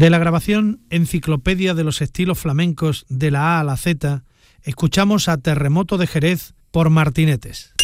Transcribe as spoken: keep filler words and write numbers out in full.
De la grabación Enciclopedia de los estilos flamencos de la A a la Z, escuchamos a Terremoto de Jerez por Martinetes.